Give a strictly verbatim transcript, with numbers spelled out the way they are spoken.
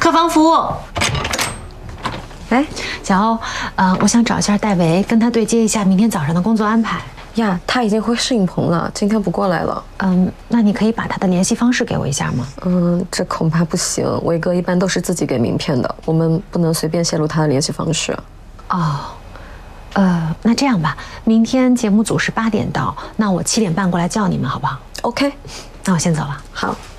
客房服务。 哎， 小欧，呃，我想找一下戴维，跟他对接一下明天早上的工作安排。 呀，他已经回摄影棚了，今天不过来了。 嗯，那你可以把他的联系方式给我一下吗？ 嗯，这恐怕不行。伟哥一般都是自己给名片的，我们不能随便泄露他的联系方式。 哦，呃，那这样吧，明天节目组是八点到，那我七点半过来叫你们，好不好 ？OK， 那我先走了。 好。